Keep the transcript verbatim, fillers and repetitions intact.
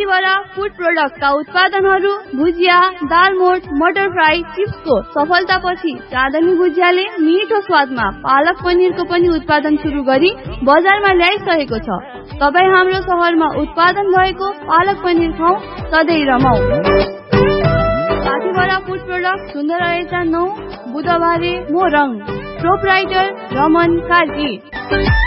साथीभरा food प्रोडक्टका उत्पादनहरू भुजिया, दालमोट, मटर fry, चिप्सको सफलतापछि चाँदनी भुजियाले मिठो स्वादमा पालक पनिरको पनि उत्पादन सुरु गरी बजारमा ल्याइसकेको छ। तपाईँ हाम्रो शहरमा उत्पादन भएको पालक पनिर खाऊ, सधैँ रमाऊ। साथीभरा फूड प्रोडक्ट सुन्दर रहेछ नौ बुधबारे मोरङ। प्रोपराइटर रमन कार्की।